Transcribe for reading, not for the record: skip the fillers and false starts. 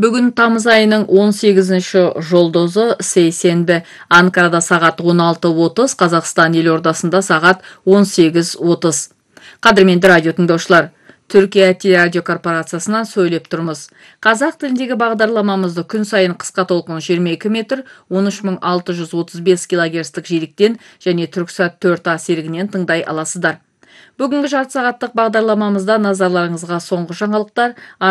Бүгін тамыз айының 18-ші жолдозы сейсенбі. Анкарада сағат 16:30, Қазақстан елордасында сағат 18:30. Қадірменді радио тыңдаушылар, Түркия телерадио корпорациясынан сөйлеп тұрмыз. Қазақ тіліндегі бағдарламамызды күн сайын қысқа толқын 22 метр, 13635 килогерцтік жиіліктен және Түрксат 4А серігінен тыңдай аласыздар. Бүгінгі жарты сағаттық бағдарламамызда назарларыңызға соңғы жаңалықтар,